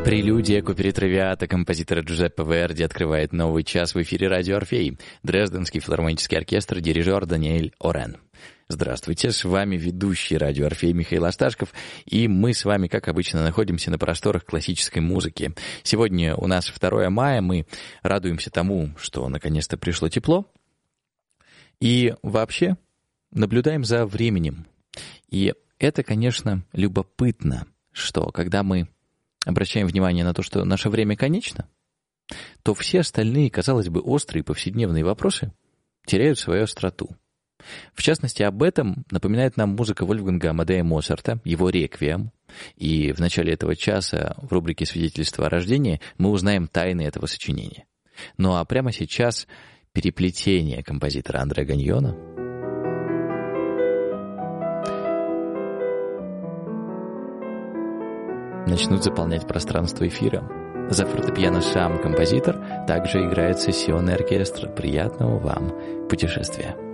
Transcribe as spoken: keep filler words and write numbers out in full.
Прелюдия к опере «Травиата» композитора Джузеппе Верди открывает новый час в эфире радио «Орфей». Дрезденский филармонический оркестр, дирижер Даниэль Орен. Здравствуйте, с вами ведущий радио «Орфей» Михаил Асташков, и мы с вами, как обычно, находимся на просторах классической музыки. Сегодня у нас второе мая, мы радуемся тому, что наконец-то пришло тепло, и вообще наблюдаем за временем. И это, конечно, любопытно, что когда мы обращаем внимание на то, что наше время конечно, то все остальные, казалось бы, острые повседневные вопросы теряют свою остроту. В частности, об этом напоминает нам музыка Вольфганга Амадея Моцарта, его «Реквием». И в начале этого часа в рубрике «Свидетельство о рождении» мы узнаем тайны этого сочинения. Ну а прямо сейчас переплетение композитора Андре Ганьона начнут заполнять пространство эфира. За фортепиано сам композитор также играет сессионный оркестр. Приятного вам путешествия!